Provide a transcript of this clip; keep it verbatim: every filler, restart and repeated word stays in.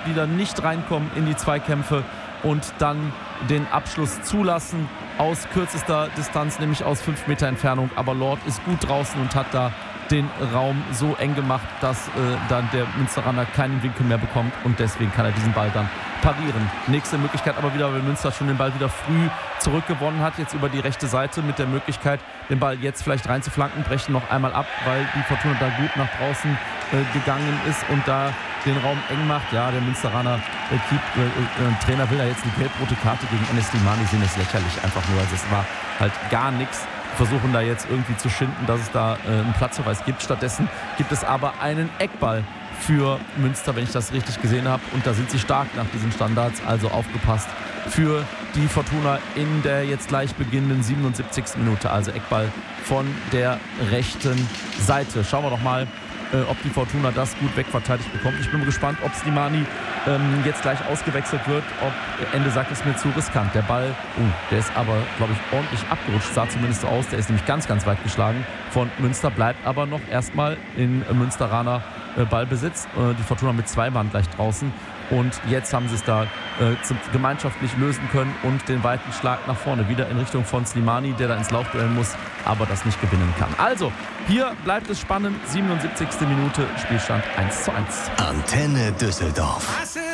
wieder nicht reinkommen in die Zweikämpfe und dann den Abschluss zulassen aus kürzester Distanz, nämlich aus fünf Meter Entfernung. Aber Lord ist gut draußen und hat da den Raum so eng gemacht, dass äh, dann der Münsteraner keinen Winkel mehr bekommt und deswegen kann er diesen Ball dann parieren. Nächste Möglichkeit aber wieder, weil Münster schon den Ball wieder früh zurückgewonnen hat, jetzt über die rechte Seite mit der Möglichkeit, den Ball jetzt vielleicht reinzuflanken, brechen noch einmal ab, weil die Fortuna da gut nach draußen äh, gegangen ist und da den Raum eng macht. Ja, der Münsteraner äh, Keep, äh, äh, Trainer will da jetzt eine gelb-rote Karte gegen Enes Slimani sehen, das ist lächerlich einfach nur, also es war halt gar nichts. Versuchen da jetzt irgendwie zu schinden, dass es da äh, einen Platzverweis gibt. Stattdessen gibt es aber einen Eckball für Münster, wenn ich das richtig gesehen habe. Und da sind sie stark nach diesen Standards, also aufgepasst für die Fortuna in der jetzt gleich beginnenden siebenundsiebzigsten Minute. Also Eckball von der rechten Seite. Schauen wir doch mal, äh, ob die Fortuna das gut wegverteidigt bekommt. Ich bin mal gespannt, ob Slimani ähm, jetzt gleich ausgewechselt wird. Ob Ende sagt, es mir zu riskant. Der Ball, uh, der ist aber, glaube ich, ordentlich abgerutscht. Sah zumindest so aus. Der ist nämlich ganz, ganz weit geschlagen von Münster. Bleibt aber noch erstmal in äh, Münsteraner äh, Ballbesitz. Äh, die Fortuna mit zwei waren gleich draußen. Und jetzt haben sie es da äh, zum, gemeinschaftlich lösen können und den weiten Schlag nach vorne wieder in Richtung von Slimani, der da ins Laufduell muss, aber das nicht gewinnen kann. Also, hier bleibt es spannend. siebenundsiebzigste Minute, Spielstand eins zu eins. Antenne Düsseldorf.